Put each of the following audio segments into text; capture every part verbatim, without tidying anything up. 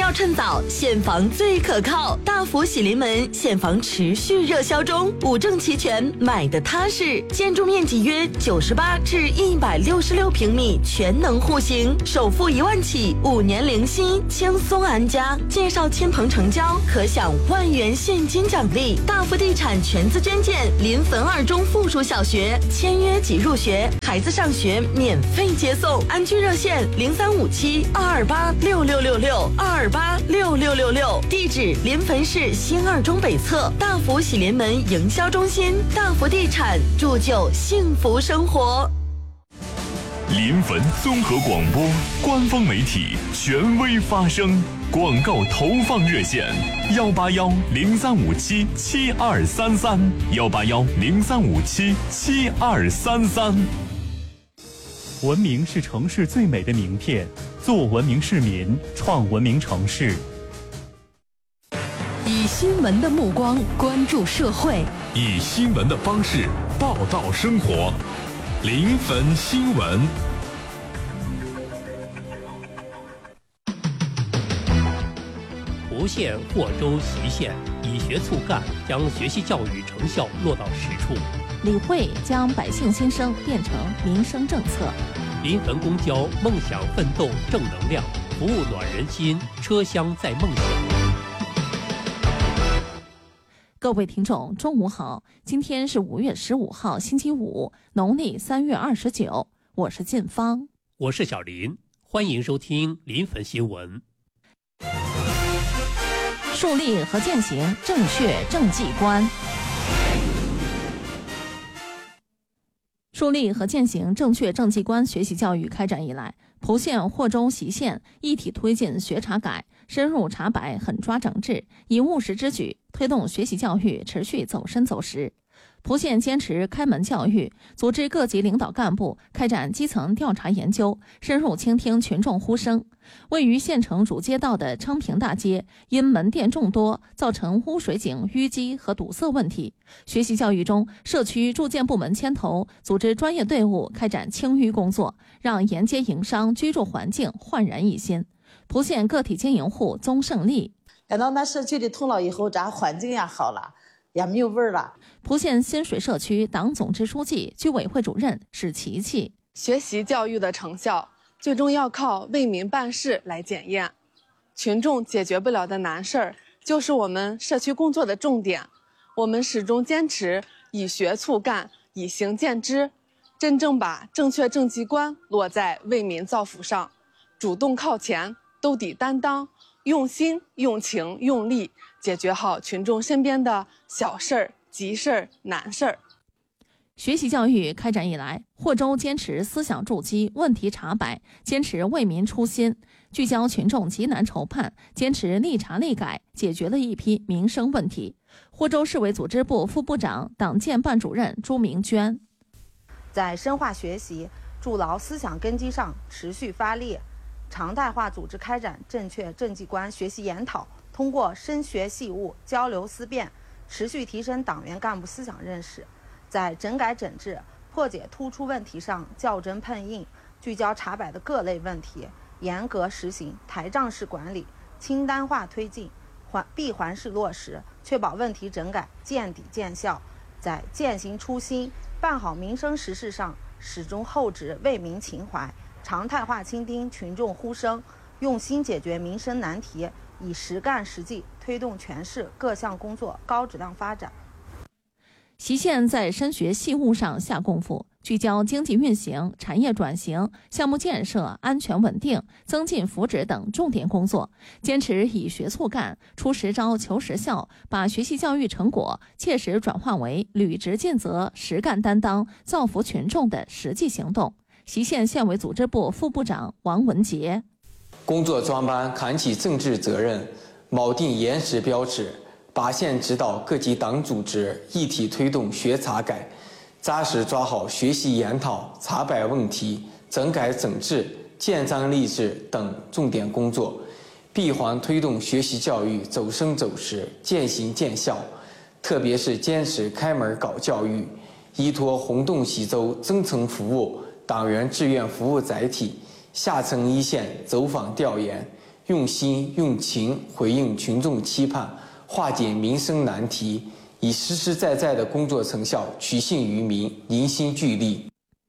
要趁早，现房最可靠。大福喜临门，现房持续热销中，五证齐全，买的踏实。建筑面积约九十八至一百六十六平米，全能户型，首付一万起，五年零息，轻松安家。介绍亲朋成交，可享万元现金奖励。大福地产全资捐建临汾二中附属小学，签约即入学，孩子上学免费接送。安居热线零三五七二二八六六六六二二八六六六六，地址临汾市新二中北侧大福喜临门营销中心。大福地产铸就幸福生活。 临汾综合广播官方媒体，权威发声。广告投放热线：幺八幺零三五七七二三三，幺八幺零三五七七二三三。 文明是城市最美的名片，做文明市民，创文明城市。 以新闻的目光关注社会， 以新闻的方式报道生活。临汾新闻。 蒲县、霍州、隰县以学促干，将学习教育成效落到实处。 理会将百姓心声变成民生政策。 临汾公交梦想奋斗正能量，服务暖人心，车厢在梦想。 各位听众，中午好！今天是五月十五号，星期五，农历三月二十九。我是晋芳， 我是小林，欢迎收听临汾新闻。 树立和践行正确政绩观。树立和践行正确政绩观学习教育开展以来，蒲县、霍州、隰县一体推进学查改，深入查白，狠抓整治，以务实之举推动学习教育持续走深走实。蒲县坚持开门教育，组织各级领导干部开展基层调查研究，深入倾听群众呼声。位于县城主街道的昌平大街，因门店众多，造成污水井淤积和堵塞问题。学习教育中，社区住建部门牵头，组织专业队伍开展清淤工作，让沿街营商居住环境焕然一新。蒲县个体经营户宗胜利： 赶到那社区里通了以后，咱环境也好了，也没有味儿了。 蒲县新水社区党总支书记、居委会主任史琪琪： 学习教育的成效最终要靠为民办事来检验，群众解决不了的难事儿，就是我们社区工作的重点。我们始终坚持以学促干，以行践之，真正把正确政绩观落在为民造福上，主动靠前，兜底担当，用心、用情、用力，解决好群众身边的小事儿、急事儿、难事儿。 学习教育开展以来，霍州坚持思想筑基、问题查白，坚持为民初心，聚焦群众急难愁盼，坚持立查立改，解决了一批民生问题。霍州市委组织部副部长、党建办主任朱明娟： 在深化学习、筑牢思想根基上持续发力，常态化组织开展正确政绩观学习研讨，通过深学细悟、交流思辨，持续提升党员干部思想认识。在整改整治、破解突出问题上较真碰硬，聚焦查摆的各类问题，严格实行台账式管理，清单化推进，环闭环式落实，确保问题整改见底见效。在践行初心、办好民生实事上，始终厚植为民情怀，常态化倾听群众呼声，用心解决民生难题，以实干实际推动全市各项工作高质量发展。 隰县在深学细务上下功夫，聚焦经济运行、产业转型、项目建设、安全稳定、增进福祉等重点工作，坚持以学促干，出实招求实效，把学习教育成果切实转化为履职尽责、实干担当、造福群众的实际行动。隰县县委组织部副部长王文杰： 工作专班扛起政治责任，锚定严实标尺，把县指导各级党组织一体推动学查改，扎实抓好学习研讨、查摆问题、整改整治、建章立制等重点工作，闭环推动学习教育走深走实、渐行渐效。特别是坚持开门搞教育，依托洪洞喜洲增层服务、党员志愿服务载体，下沉一线走访调研， 用心用情回应群众期盼，化解民生难题，以实实在在的工作成效取信于民，凝心聚力。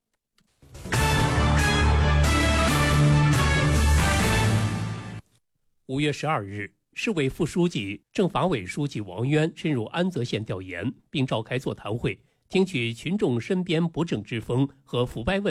五月十二日，市委副书记、政法委书记王渊深入安泽县调研，并召开座谈会，听取群众身边不正之风和腐败问